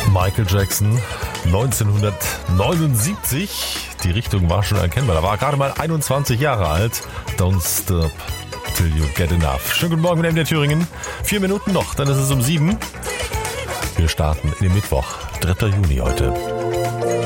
Michael Jackson, 1979. Die Richtung war schon erkennbar. Da war er gerade mal 21 Jahre alt. Don't stop till you get enough. Schönen guten Morgen mit MDR Thüringen. 4 Minuten noch, dann ist es um 7. Wir starten in den Mittwoch, 3. Juni heute.